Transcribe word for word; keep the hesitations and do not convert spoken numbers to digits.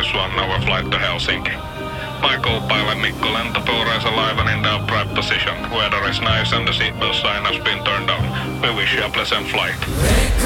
is one hour flight to Helsinki. My co-pilot Mikko Lentopuu is alive and in the upright position. Weather is nice and the seatbelt sign has been turned on. We wish you a pleasant flight.